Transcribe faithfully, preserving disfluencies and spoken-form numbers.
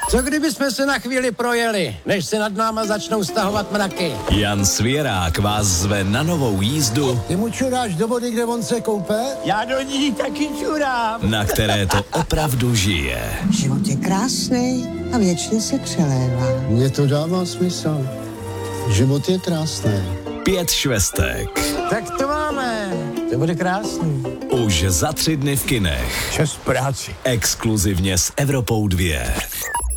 Co kdyby jsme se na chvíli projeli, než se nad náma začnou stahovat mraky? Jan Svěrák vás zve na novou jízdu. Ty mu čuráš do vody, kde on se koupe? Já do ní taky čurám. Na které to opravdu žije. Život je krásný a věčně se přelévá. Mně to dává smysl. Život je krásný. Pět švestek. Tak to máme. To bude krásný. Už za tři dny v kinech. Čas práci. Exkluzivně s Evropou dvě.